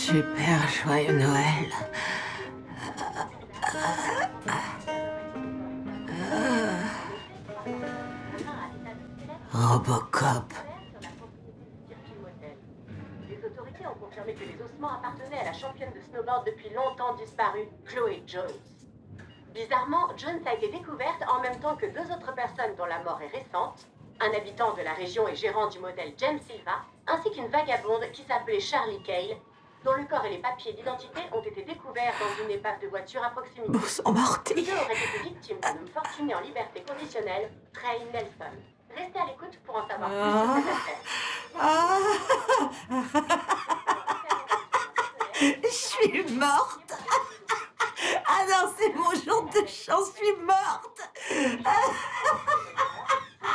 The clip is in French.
Super joyeux Noël. Robocop. Les autorités ont confirmé que les ossements appartenaient à la championne de snowboard depuis longtemps disparue, Chloé Jones. Bizarrement, Jones a été découverte en même temps que deux autres personnes dont la mort est récente, un habitant de la région et gérant du modèle James Silva, ainsi qu'une vagabonde qui s'appelait Charlie Cale, dont le corps et les papiers d'identité ont été découverts dans une épave de voiture à proximité. Bon sang morté. Les deux auraient été victimes d'un homme fortuné en liberté conditionnelle, Trey Nelson. Restez à l'écoute pour en savoir plus sur cette affaire. Je suis morte. Ah non, c'est mon jour de chance, je suis morte.